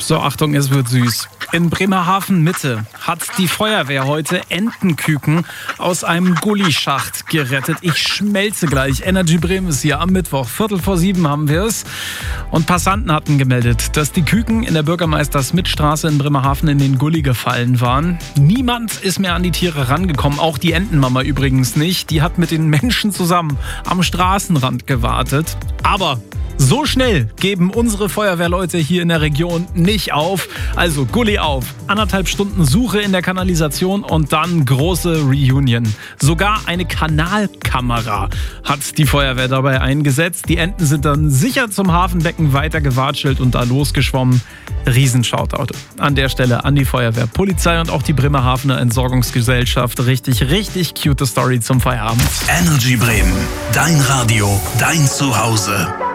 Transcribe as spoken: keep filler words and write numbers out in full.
So, Achtung, es wird süß. In Bremerhaven Mitte hat die Feuerwehr heute Entenküken aus einem Gullischacht gerettet. Ich schmelze gleich. Energy Bremen ist hier am Mittwoch. Viertel vor sieben haben wir es. Und Passanten hatten gemeldet, dass die Küken in der Bürgermeister-Smith-Straße in Bremerhaven in den Gully gefallen waren. Niemand ist mehr an die Tiere rangekommen. Auch die Entenmama übrigens nicht. Die hat mit den Menschen zusammen am Straßenrand gewartet. Aber so schnell geben unsere Feuerwehrleute hier in der Region nicht auf. Also Gully auf. Anderthalb Stunden Suche in der Kanalisation und dann große Reunion. Sogar eine Kanalkamera hat die Feuerwehr dabei eingesetzt. Die Enten sind dann sicher zum Hafenbecken weiter gewatschelt und da losgeschwommen. Riesenshoutout an der Stelle an die Feuerwehr, Polizei und auch die Bremerhavener Entsorgungsgesellschaft. Richtig, richtig cute Story zum Feierabend. Energy Bremen. Dein Radio, dein Zuhause.